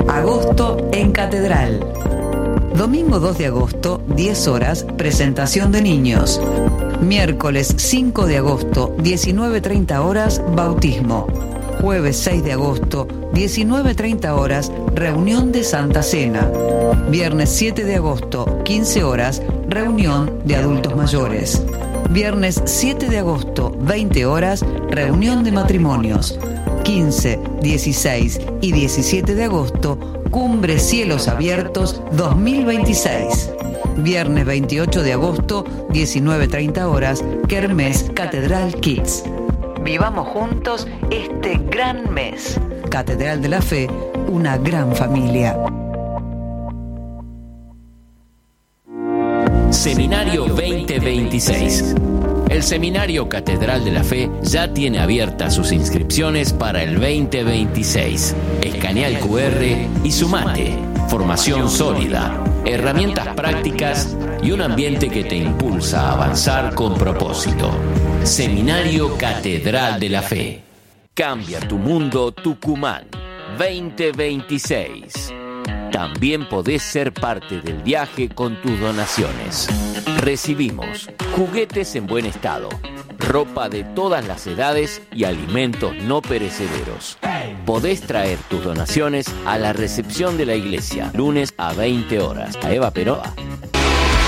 Agosto en Catedral. Domingo 2 de agosto, 10 horas, presentación de niños. Miércoles 5 de agosto, 19:30 horas, bautismo. Jueves 6 de agosto, 19:30 horas, reunión de Santa Cena. Viernes 7 de agosto, 15 horas, reunión de adultos mayores. Viernes 7 de agosto, 20 horas, reunión de matrimonios. 15, 16 y 17 de agosto, Cumbre Cielos Abiertos 2026. Viernes 28 de agosto, 19:30 horas, Kermés Catedral Kids. Vivamos juntos este gran mes. Catedral de la Fe, una gran familia. Seminario 2026. El Seminario Catedral de la Fe ya tiene abiertas sus inscripciones para el 2026. Escanea el QR y sumate. Formación sólida, herramientas prácticas y un ambiente que te impulsa a avanzar con propósito. Seminario Catedral de la Fe. Cambia tu mundo, Tucumán 2026. También podés ser parte del viaje con tus donaciones. Recibimos juguetes en buen estado, ropa de todas las edades y alimentos no perecederos. Podés traer tus donaciones a la recepción de la iglesia, lunes a 20 horas. A Eva Peroa